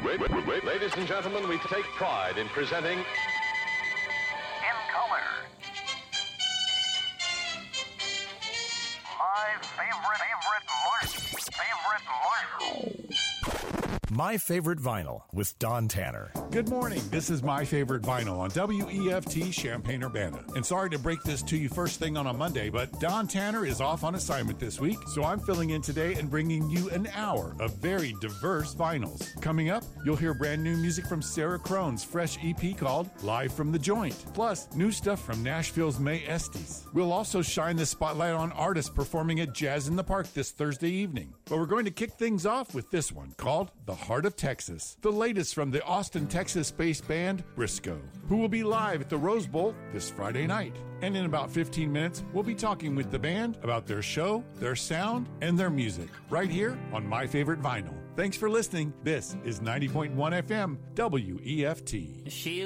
Ladies and gentlemen, we take pride in presenting In color. My favorite marshal. My Favorite Vinyl with Don Tanner. Good morning. This is My Favorite Vinyl on WEFT Champaign-Urbana. And sorry to break this to you first thing on a Monday, but Don Tanner is off on assignment this week, so I'm filling in today and bringing you an hour of very diverse vinyls. Coming up, you'll hear brand new music from Sarah Crone's fresh EP called Live from the Joint, plus new stuff from Nashville's May Estes. We'll also shine the spotlight on artists performing at Jazz in the Park this Thursday evening. But we're going to kick things off with this one called The Heart of Texas, the latest from the Austin, Texas-based band Briscoe, who will be live at the Rose Bowl this Friday night. And in about 15 minutes, we'll be talking with the band about their show, their sound, and their music, right here on My Favorite Vinyl. Thanks for listening. This is 90.1 FM, WEFT. She